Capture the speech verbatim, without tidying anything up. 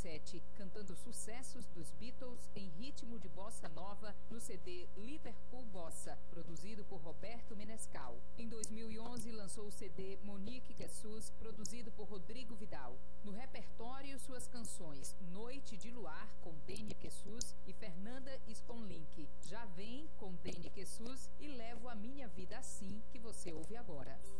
sete, cantando sucessos dos Beatles em ritmo de bossa nova no C D Liverpool Bossa, produzido por Roberto Menescal. Em dois mil e onze, lançou o C D Monique Jesus, produzido por Rodrigo Vidal. No repertório, suas canções Noite de Luar, com Deni Jesus, e Fernanda Sponlink. Já Vem, com Deni Jesus, e Levo a Minha Vida Assim, que você ouve agora.